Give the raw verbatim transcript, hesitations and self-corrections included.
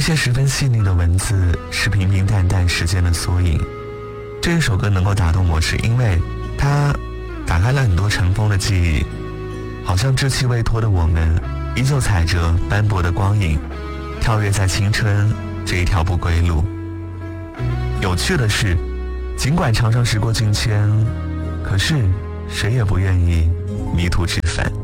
一些十分细腻的文字是平平淡淡时间的缩影。这一首歌能够打动我，是因为它打开了很多尘封的记忆，好像稚气未脱的我们依旧踩着斑驳的光影，跳跃在青春这一条不归路。有趣的是，尽管常常时过境迁，可是谁也不愿意迷途知返。